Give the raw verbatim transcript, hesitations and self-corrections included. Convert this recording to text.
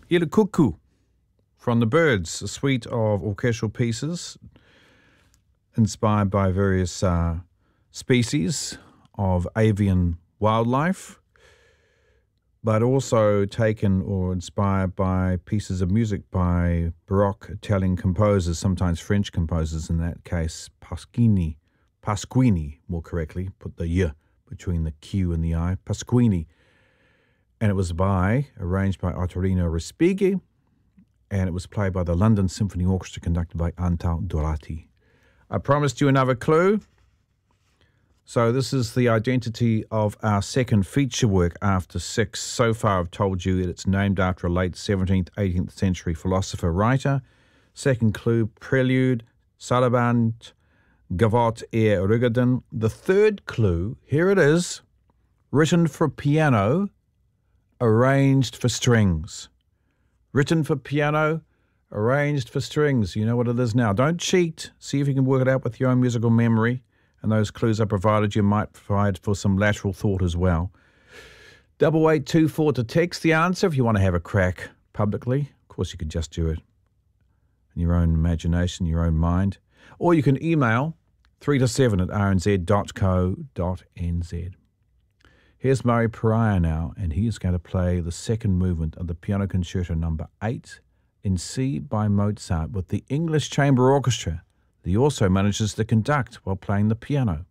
Il Cuckoo from the Byrds, a suite of orchestral pieces inspired by various uh, species of avian wildlife, but also taken or inspired by pieces of music by Baroque Italian composers, sometimes French composers, in that case Pasquini, Pasquini more correctly, put the Y between the Q and the I, Pasquini. And it was by, arranged by Ottorino Respighi, and it was played by the London Symphony Orchestra, conducted by Antal Dorati. I promised you another clue. So this is the identity of our second feature work after six. So far I've told you that it's named after a late seventeenth, eighteenth century philosopher-writer. Second clue, Prelude, Sarabande, Gavotte et Rigaudin. The third clue, here it is, written for piano, arranged for strings. Written for piano, arranged for strings. You know what it is now. Don't cheat. See if you can work it out with your own musical memory. And those clues I provided you might provide for some lateral thought as well. Double eight two four to text the answer if you want to have a crack publicly. Of course, you could just do it in your own imagination, your own mind. Or you can email three to seven at r n z dot co dot n z. Here's Murray Pariah now, and he is going to play the second movement of the Piano Concerto number eight in C by Mozart with the English Chamber Orchestra that he also manages to conduct while playing the piano.